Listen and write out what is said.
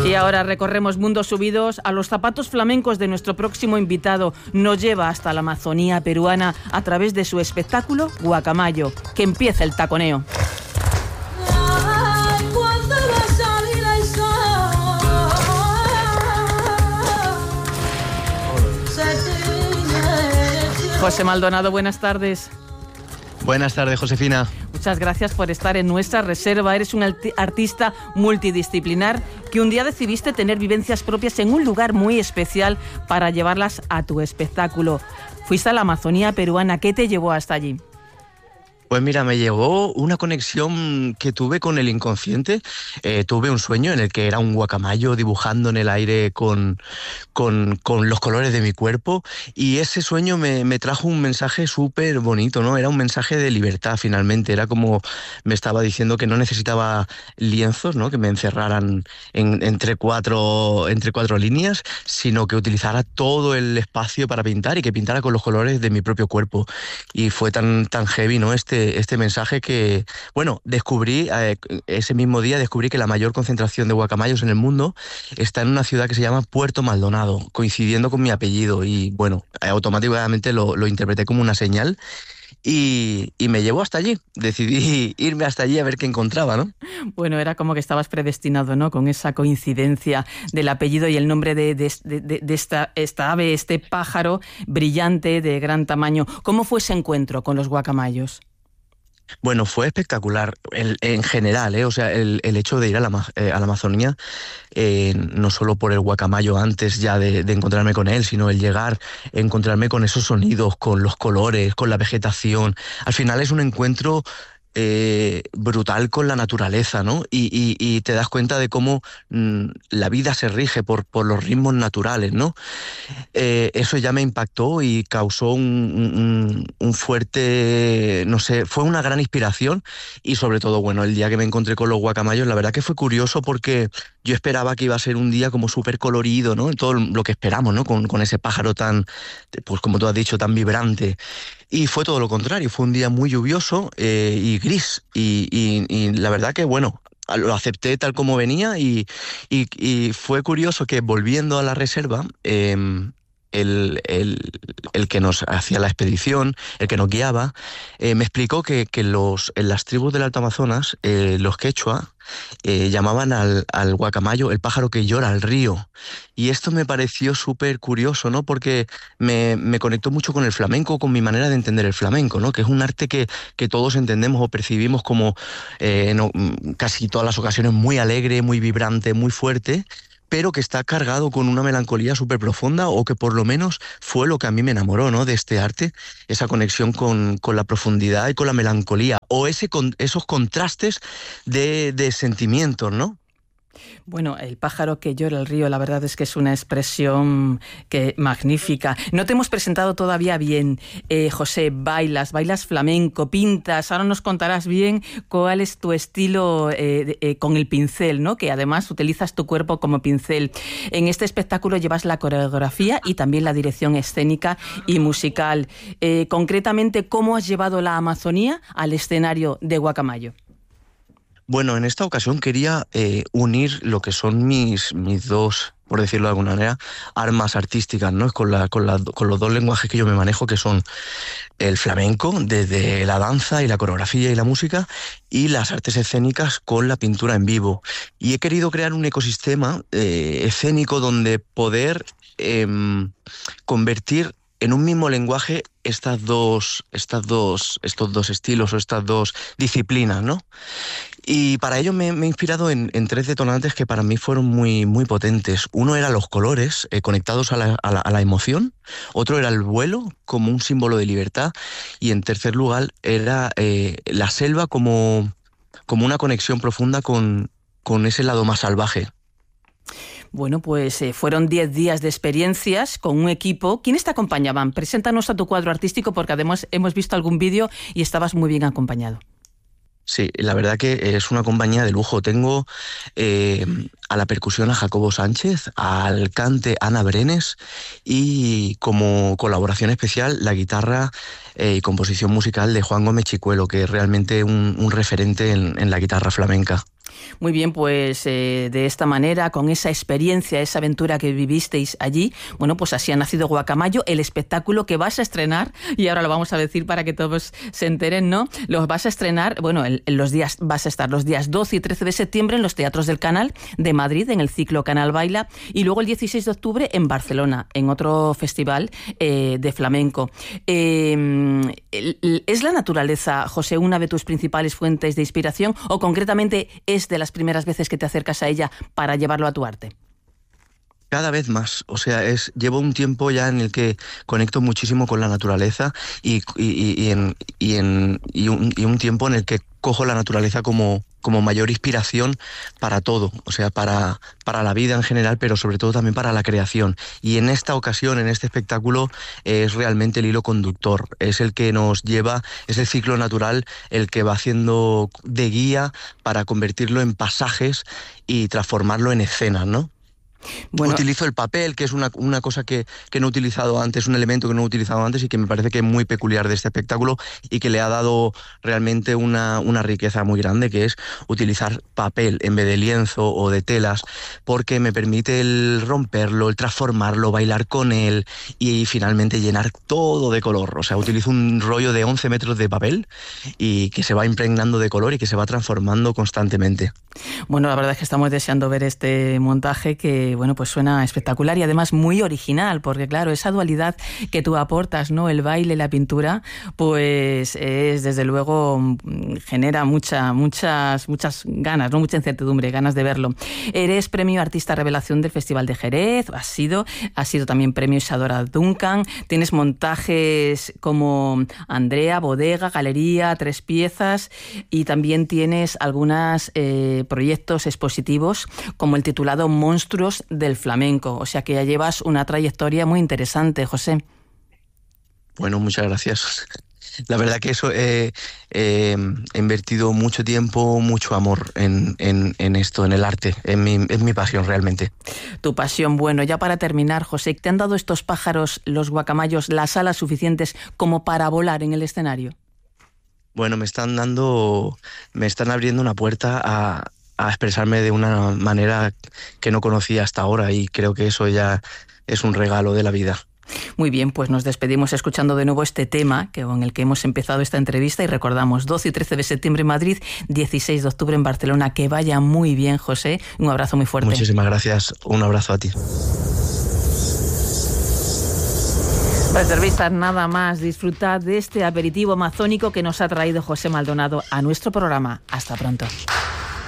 Y ahora recorremos mundos subidos a los zapatos flamencos de nuestro próximo invitado. Nos lleva hasta la Amazonía peruana a través de su espectáculo Guacamayo. Que empiece el taconeo. José Maldonado, buenas tardes. Buenas tardes, Josefina. Muchas gracias por estar en nuestra reserva. Eres un artista multidisciplinar que un día decidiste tener vivencias propias en un lugar muy especial para llevarlas a tu espectáculo. Fuiste a la Amazonía peruana. ¿Qué te llevó hasta allí? Pues mira, me llegó una conexión que tuve con el inconsciente. Tuve un sueño en el que era un guacamayo dibujando en el aire con los colores de mi cuerpo, y ese sueño me trajo un mensaje súper bonito, ¿no? Era un mensaje de libertad finalmente. Era como me estaba diciendo que no necesitaba lienzos, ¿no? Que me encerraran entre cuatro líneas, sino que utilizara todo el espacio para pintar y que pintara con los colores de mi propio cuerpo. Y fue tan heavy, ¿no? Este mensaje que, bueno, descubrí, ese mismo día descubrí que la mayor concentración de guacamayos en el mundo está en una ciudad que se llama Puerto Maldonado, coincidiendo con mi apellido, y bueno, automáticamente lo interpreté como una señal y me llevó hasta allí. Decidí irme hasta allí a ver qué encontraba, ¿no? Bueno, era como que estabas predestinado, ¿no? Con esa coincidencia del apellido y el nombre de esta ave, este pájaro brillante de gran tamaño. ¿Cómo fue ese encuentro con los guacamayos? Bueno, fue espectacular en general, o sea, el hecho de ir a la Amazonía, no solo por el guacamayo antes ya de encontrarme con él, sino el llegar, encontrarme con esos sonidos, con los colores, con la vegetación. Al final es un encuentro brutal con la naturaleza, ¿no? Y te das cuenta de cómo la vida se rige por los ritmos naturales, ¿no? Eso ya me impactó y causó un fuerte, no sé, fue una gran inspiración. Y sobre todo, bueno, el día que me encontré con los guacamayos, la verdad que fue curioso porque yo esperaba que iba a ser un día como súper colorido, ¿no? Todo lo que esperamos, ¿no? Con ese pájaro tan, pues como tú has dicho, tan vibrante. Y fue todo lo contrario, fue un día muy lluvioso y gris. Y la verdad que, bueno, lo acepté tal como venía y fue curioso que volviendo a la reserva, el que nos hacía la expedición, el que nos guiaba, me explicó que en las tribus del Alto Amazonas, los quechua, llamaban al guacamayo el pájaro que llora al río. Y esto me pareció súper curioso, ¿no? Porque me conectó mucho con el flamenco, con mi manera de entender el flamenco, ¿no? Que es un arte que todos entendemos o percibimos como casi todas las ocasiones muy alegre, muy vibrante, muy fuerte, pero que está cargado con una melancolía súper profunda, o que por lo menos fue lo que a mí me enamoró, ¿no? De este arte, esa conexión con la profundidad y con la melancolía, o esos contrastes de sentimientos, ¿no? Bueno, el pájaro que llora el río, la verdad es que es una expresión magnífica. No te hemos presentado todavía bien, José. Bailas flamenco, pintas. Ahora nos contarás bien cuál es tu estilo con el pincel, ¿no? Que además utilizas tu cuerpo como pincel. En este espectáculo llevas la coreografía y también la dirección escénica y musical. Concretamente, ¿cómo has llevado la Amazonía al escenario de Guacamayo? Bueno, en esta ocasión quería unir lo que son mis dos, por decirlo de alguna manera, armas artísticas, ¿no? Con los dos lenguajes que yo me manejo, que son el flamenco, desde la danza y la coreografía y la música, y las artes escénicas con la pintura en vivo. Y he querido crear un ecosistema escénico donde poder convertir en un mismo lenguaje estos dos estilos o estas dos disciplinas, ¿no? Y para ello me he inspirado en tres detonantes que para mí fueron muy, muy potentes. Uno era los colores conectados a la emoción, otro era el vuelo como un símbolo de libertad, y en tercer lugar era la selva como una conexión profunda con ese lado más salvaje. Bueno, pues fueron 10 días de experiencias con un equipo. ¿Quiénes te acompañaban? Preséntanos a tu cuadro artístico, porque además hemos visto algún vídeo y estabas muy bien acompañado. Sí, la verdad que es una compañía de lujo. Tengo a la percusión a Jacobo Sánchez, al cante Ana Brenes, y como colaboración especial la guitarra y composición musical de Juan Gómez Chicuelo, que es realmente un referente en la guitarra flamenca. Muy bien, pues de esta manera, con esa experiencia, esa aventura que vivisteis allí, bueno, pues así ha nacido Guacamayo, el espectáculo que vas a estrenar, y ahora lo vamos a decir para que todos se enteren, ¿no? Lo vas a estrenar, bueno, vas a estar los días 12 y 13 de septiembre en los Teatros del Canal de Madrid, en el ciclo Canal Baila, y luego el 16 de octubre en Barcelona, en otro festival de flamenco. ¿Es la naturaleza, José, una de tus principales fuentes de inspiración, o concretamente es de las primeras veces que te acercas a ella para llevarlo a tu arte? Cada vez más, o sea, llevo un tiempo ya en el que conecto muchísimo con la naturaleza y un tiempo en el que cojo la naturaleza como mayor inspiración para todo, o sea, para la vida en general, pero sobre todo también para la creación. Y en esta ocasión, en este espectáculo, es realmente el hilo conductor, es el que nos lleva, es el ciclo natural el que va haciendo de guía para convertirlo en pasajes y transformarlo en escenas, ¿no? Bueno, utilizo el papel, que es una cosa que no he utilizado antes, un elemento que no he utilizado antes y que me parece que es muy peculiar de este espectáculo y que le ha dado realmente una riqueza muy grande, que es utilizar papel en vez de lienzo o de telas, porque me permite el romperlo, el transformarlo, bailar con él y finalmente llenar todo de color. O sea, utilizo un rollo de 11 metros de papel y que se va impregnando de color y que se va transformando constantemente. Bueno, la verdad es que estamos deseando ver este montaje que, bueno, pues suena espectacular y además muy original, porque claro, esa dualidad que tú aportas, ¿no? El baile y la pintura, pues es, desde luego, genera muchas ganas, ¿no? Mucha incertidumbre, ganas de verlo. Eres premio Artista Revelación del Festival de Jerez, has sido también premio Isadora Duncan, tienes montajes como Andrea, Bodega, Galería, Tres Piezas, y también tienes algunas proyectos expositivos como el titulado Monstruos del Flamenco, o sea que ya llevas una trayectoria muy interesante, José. Bueno, muchas gracias. La verdad que eso he invertido mucho tiempo, mucho amor en esto, en el arte, es mi pasión realmente. Tu pasión. Bueno, ya para terminar, José, ¿te han dado estos pájaros, los guacamayos, las alas suficientes como para volar en el escenario? Bueno, me están abriendo una puerta a expresarme de una manera que no conocía hasta ahora y creo que eso ya es un regalo de la vida. Muy bien, pues nos despedimos escuchando de nuevo este tema con el que hemos empezado esta entrevista y recordamos 12 y 13 de septiembre en Madrid, 16 de octubre en Barcelona. Que vaya muy bien, José. Un abrazo muy fuerte. Muchísimas gracias. Un abrazo a ti. Reservistas, nada más. Disfrutad de este aperitivo amazónico que nos ha traído José Maldonado a nuestro programa. Hasta pronto.